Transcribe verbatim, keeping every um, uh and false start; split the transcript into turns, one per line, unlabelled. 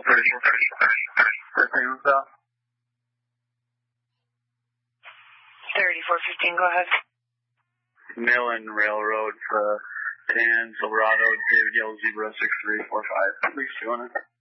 thirty-four fifteen, go ahead.
Millen Railroad for Dan Silverado, David Yellow Zebra six three four five. Please, two hundred.